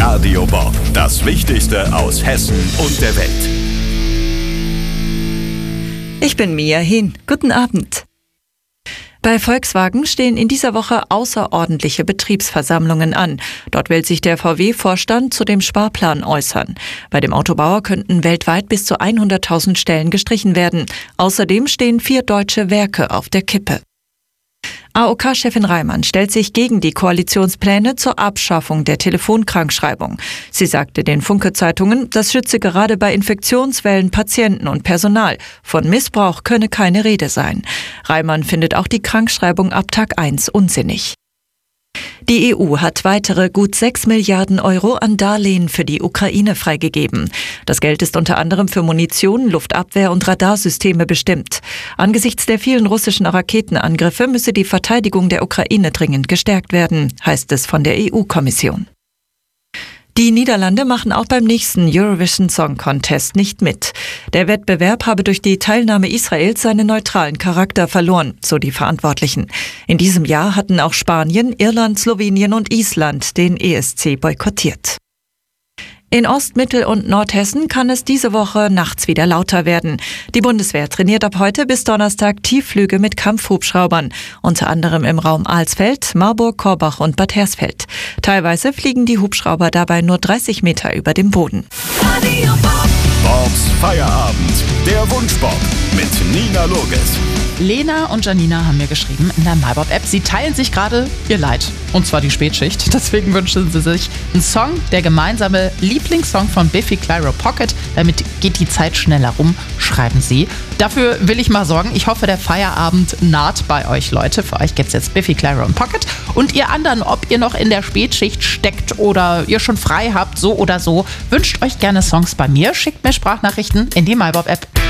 Radio Bob, das Wichtigste aus Hessen und der Welt. Ich bin Mia Hehn. Guten Abend. Bei Volkswagen stehen in dieser Woche außerordentliche Betriebsversammlungen an. Dort will sich der VW-Vorstand zu dem Sparplan äußern. Bei dem Autobauer könnten weltweit bis zu 100.000 Stellen gestrichen werden. Außerdem stehen 4 deutsche Werke auf der Kippe. AOK-Chefin Reimann stellt sich gegen die Koalitionspläne zur Abschaffung der Telefonkrankschreibung. Sie sagte den Funke-Zeitungen, das schütze gerade bei Infektionswellen Patienten und Personal. Von Missbrauch könne keine Rede sein. Reimann findet auch die Krankschreibung ab Tag 1 unsinnig. Die EU hat weitere gut 6 Milliarden Euro an Darlehen für die Ukraine freigegeben. Das Geld ist unter anderem für Munition, Luftabwehr und Radarsysteme bestimmt. Angesichts der vielen russischen Raketenangriffe müsse die Verteidigung der Ukraine dringend gestärkt werden, heißt es von der EU-Kommission. Die Niederlande machen auch beim nächsten Eurovision Song Contest nicht mit. Der Wettbewerb habe durch die Teilnahme Israels seinen neutralen Charakter verloren, so die Verantwortlichen. In diesem Jahr hatten auch Spanien, Irland, Slowenien und Island den ESC boykottiert. In Ost-, Mittel- und Nordhessen kann es diese Woche nachts wieder lauter werden. Die Bundeswehr trainiert ab heute bis Donnerstag Tiefflüge mit Kampfhubschraubern, unter anderem im Raum Alsfeld, Marburg, Korbach und Bad Hersfeld. Teilweise fliegen die Hubschrauber dabei nur 30 Meter über dem Boden. Bobs Feierabend, der Wunschbob mit Nina Loges. Lena und Janina haben mir geschrieben in der MyBob-App, sie teilen sich gerade ihr Leid. Und zwar die Spätschicht. Deswegen wünschen sie sich einen Song, der gemeinsame Lieblingssong von Biffy Clyro Pocket. Damit geht die Zeit schneller rum, schreiben sie. Dafür will ich mal sorgen. Ich hoffe, der Feierabend naht bei euch, Leute. Für euch gibt's jetzt Biffy Clyro und Pocket. Und ihr anderen, ob ihr noch in der Spätschicht steckt oder ihr schon frei habt, so oder so, wünscht euch gerne Songs bei mir. Schickt mir Sprachnachrichten in die MyBob-App.